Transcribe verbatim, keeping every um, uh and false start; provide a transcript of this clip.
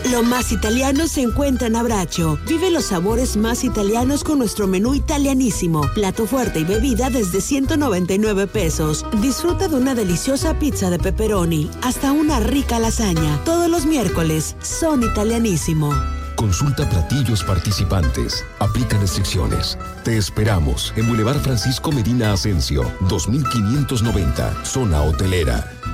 Lo más italiano se encuentra en Abracho. Vive los sabores más italianos con nuestro menú italianísimo. Plato fuerte y bebida desde ciento noventa y nueve pesos. Disfruta de una deliciosa pizza de pepperoni, hasta una rica lasaña. Todos los miércoles son italianísimo. Consulta platillos participantes. Aplican restricciones. Te esperamos en Boulevard Francisco Medina Asensio, dos mil quinientos noventa, zona hotelera.